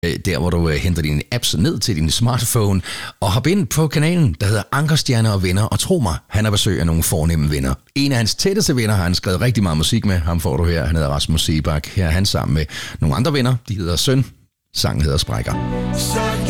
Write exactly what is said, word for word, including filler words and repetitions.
der hvor du henter dine apps ned til din smartphone, og hop ind på kanalen, der hedder Ankerstjerner og Venner, og tro mig, han har besøg af nogle fornemme venner. En af hans tætteste venner har han skrevet rigtig meget musik med, ham får du her, han hedder Rasmus Seebach. Her er han sammen med nogle andre venner, de hedder Søn, sangen hedder Sprækker.